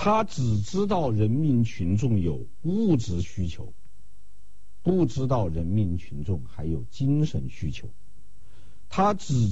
他只知道人民群众有物质需求，不知道人民群众还有精神需求。他只